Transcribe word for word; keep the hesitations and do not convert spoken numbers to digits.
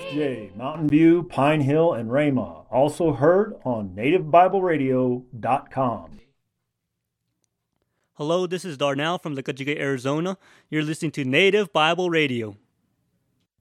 J, Mountain View, Pine Hill, and Rhema. Also heard on native bible radio dot com. Hello, this is Darnell from Licajigay, Arizona. You're listening to Native Bible Radio.